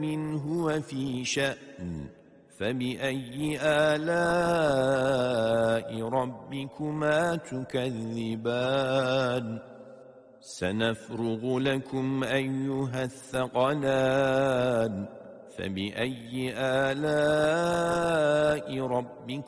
هو في شأن فبأي آلاء ربكما تكذبان سنفرغ لكم أيها الثقلان فبأي آلاء ربكما